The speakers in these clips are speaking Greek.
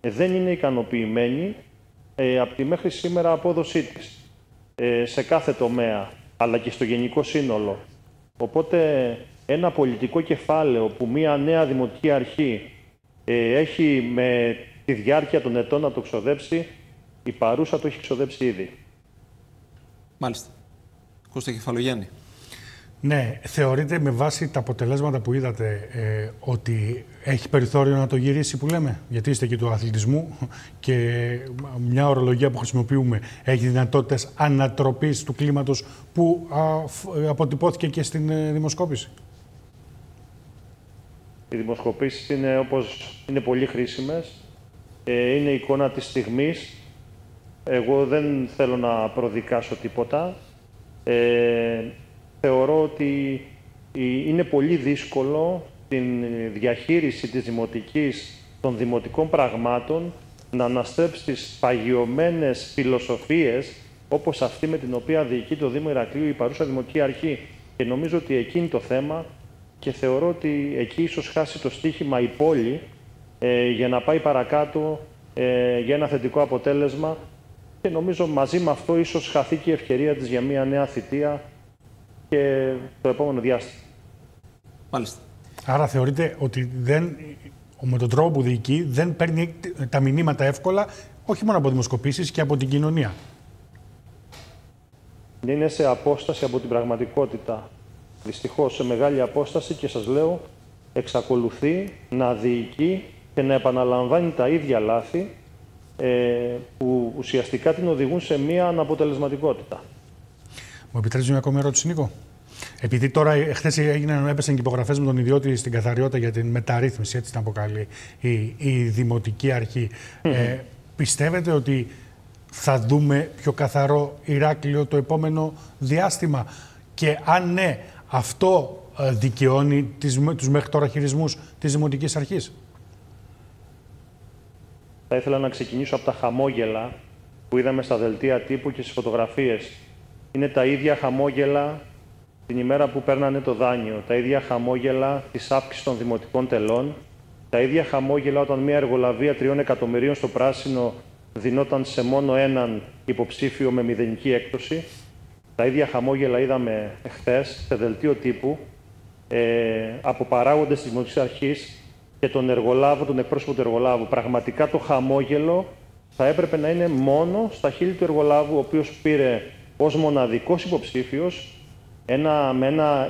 δεν είναι ικανοποιημένη από τη μέχρι σήμερα απόδοσή της σε κάθε τομέα, αλλά και στο γενικό σύνολο. Οπότε ένα πολιτικό κεφάλαιο που μια νέα δημοτική αρχή έχει με τη διάρκεια των ετών να το ξοδέψει, η παρούσα το έχει ξοδέψει ήδη. Μάλιστα. Κώστα Κεφαλογιάννη. Ναι, θεωρείτε με βάση τα αποτελέσματα που είδατε ότι έχει περιθώριο να το γυρίσει που λέμε? Γιατί είστε και του αθλητισμού και μια ορολογία που χρησιμοποιούμε έχει δυνατότητες ανατροπής του κλίματος που αποτυπώθηκε και στην δημοσκόπηση. Οι δημοσκοπήσεις είναι πολύ χρήσιμες. Είναι η εικόνα της στιγμής. Εγώ δεν θέλω να προδικάσω τίποτα. Θεωρώ ότι είναι πολύ δύσκολο την διαχείριση της δημοτικής, των δημοτικών πραγμάτων να αναστρέψει τις παγιωμένες φιλοσοφίες όπως αυτή με την οποία διοικεί το Δήμο Ηρακλείου η παρούσα Δημοτική Αρχή. Και νομίζω ότι εκεί είναι το θέμα και θεωρώ ότι εκεί ίσως χάσει το στοίχημα η πόλη για να πάει παρακάτω για ένα θετικό αποτέλεσμα και νομίζω μαζί με αυτό ίσως χαθεί και η ευκαιρία της για μια νέα θητεία και το επόμενο διάστημα. Μάλιστα. Άρα θεωρείτε ότι με τον τρόπο που διοικεί δεν παίρνει τα μηνύματα εύκολα, όχι μόνο από δημοσκοπήσεις και από την κοινωνία? Είναι σε απόσταση από την πραγματικότητα. Δυστυχώς σε μεγάλη απόσταση και σας λέω εξακολουθεί να διοικεί και να επαναλαμβάνει τα ίδια λάθη που ουσιαστικά την οδηγούν σε μία αναποτελεσματικότητα. Μου επιτρέψεις μια ακόμη ερώτηση, Νίκο? Επειδή τώρα χθες έπεσαν και υπογραφές με τον ιδιώτη στην καθαριότητα για την μεταρρύθμιση, έτσι την αποκαλεί η Δημοτική Αρχή. Πιστεύετε ότι θα δούμε πιο καθαρό Ηράκλειο το επόμενο διάστημα? Και αν ναι, αυτό δικαιώνει τους μέχρι τώρα χειρισμούς της Δημοτικής Αρχής? Θα ήθελα να ξεκινήσω από τα χαμόγελα που είδαμε στα δελτία τύπου και στις φωτογραφίες. Είναι τα ίδια χαμόγελα την ημέρα που παίρνανε το δάνειο, τα ίδια χαμόγελα της αύξησης των δημοτικών τελών, τα ίδια χαμόγελα όταν μια εργολαβία 3 εκατομμυρίων στο πράσινο δινόταν σε μόνο έναν υποψήφιο με μηδενική έκπτωση. Τα ίδια χαμόγελα είδαμε χθες σε δελτίο τύπου από παράγοντες της Δημοτικής Αρχής και τον εργολάβο, τον εκπρόσωπο του εργολάβου. Πραγματικά το χαμόγελο θα έπρεπε να είναι μόνο στα χείλη του εργολάβου, ο οποίος πήρε ως μοναδικός υποψήφιος με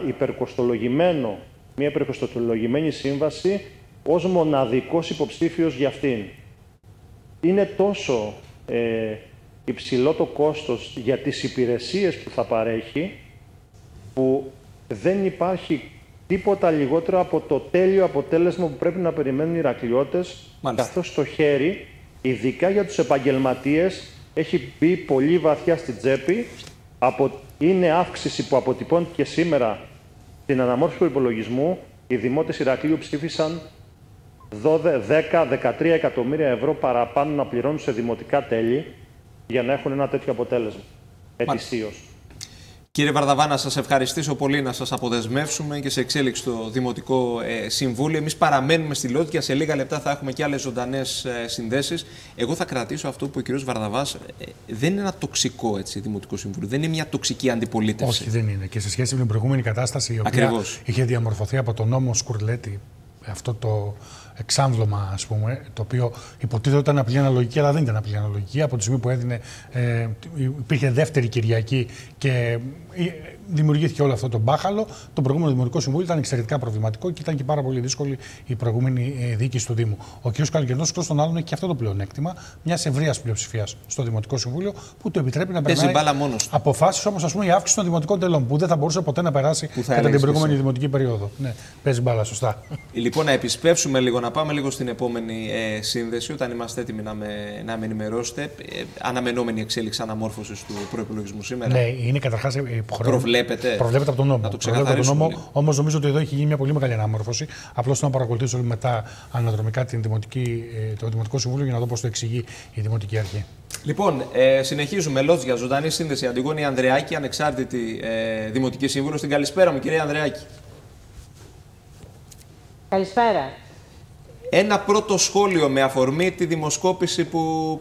μια υπερκοστολογημένη σύμβαση ως μοναδικός υποψήφιος για αυτήν. Είναι τόσο υψηλό το κόστος για τις υπηρεσίες που θα παρέχει, που δεν υπάρχει τίποτα λιγότερο από το τέλειο αποτέλεσμα που πρέπει να περιμένουν οι Ηρακλειώτες, καθώς στο χέρι, ειδικά για τους επαγγελματίες, έχει μπει πολύ βαθιά στην τσέπη. Είναι αύξηση που αποτυπώνεται και σήμερα την αναμόρφωση του υπολογισμού. Οι δημότες Ηρακλείου ψήφισαν 10-13 εκατομμύρια ευρώ παραπάνω να πληρώνουν σε δημοτικά τέλη για να έχουν ένα τέτοιο αποτέλεσμα ετησίως. Κύριε Βαρδαβά, να σας ευχαριστήσω πολύ, να σας αποδεσμεύσουμε και σε εξέλιξη το Δημοτικό Συμβούλιο. Εμείς παραμένουμε στη Λότια, σε λίγα λεπτά θα έχουμε και άλλες ζωντανές συνδέσεις. Εγώ θα κρατήσω αυτό που ο κ. Βαρδαβάς δεν είναι ένα τοξικό Δημοτικό Συμβούλιο, δεν είναι μια τοξική αντιπολίτευση. Όχι, δεν είναι. Και σε σχέση με την προηγούμενη κατάσταση, η οποία είχε διαμορφωθεί από τον νόμο Σκουρλέτη, αυτό το εξάμβλωμα, ας πούμε, το οποίο υποτίθεται ήταν απλή αναλογική, αλλά δεν ήταν απλή αναλογική. Από τη στιγμή που υπήρχε δεύτερη Κυριακή και δημιουργήθηκε όλο αυτό το μπάχαλο, το προηγούμενο Δημοτικό Συμβούλιο ήταν εξαιρετικά προβληματικό και ήταν και πάρα πολύ δύσκολη η προηγούμενη διοίκηση του Δήμου. Ο κ. Καλοκαιρινός, εκτός των άλλων, έχει και αυτό το πλεονέκτημα μιας ευρείας πλειοψηφίας στο Δημοτικό Συμβούλιο, που του επιτρέπει να περνάει αποφάσεις, όπως, ας πούμε, η αύξηση των δημοτικών τελών, που δεν θα μπορούσε ποτέ να περάσει κατά την προηγούμενη δημοτική περίοδο. Ναι, παίζει μπάλα, σωστά. Λοιπόν, να επισπεύσουμε λίγο, να πάμε λίγο στην επόμενη σύνδεση, όταν είμαστε έτοιμοι να με ενημερώσετε. Αναμενόμενη εξέλιξη αναμόρφωσης του προϋπολογισμού σήμερα. Ναι, είναι καταρχάς υποχρεωτικό. Προβλέπεται από τον νόμο. Όμως νομίζω ότι εδώ έχει γίνει μια πολύ μεγάλη αναμόρφωση. Απλώς να παρακολουθήσω μετά αναδρομικά το Δημοτικό Συμβούλιο για να δω πώς το εξηγεί η Δημοτική Αρχή. Λοιπόν, συνεχίζουμε. Λότζια, ζωντανή σύνδεση. Αντιγόνη Ανδρεάκη, ανεξάρτητη Δημοτική Σύμβουλο. Την καλησπέρα μου, κυρία Ανδρεάκη. Καλησπέρα. Ένα πρώτο σχόλιο με αφορμή τη δημοσκόπηση που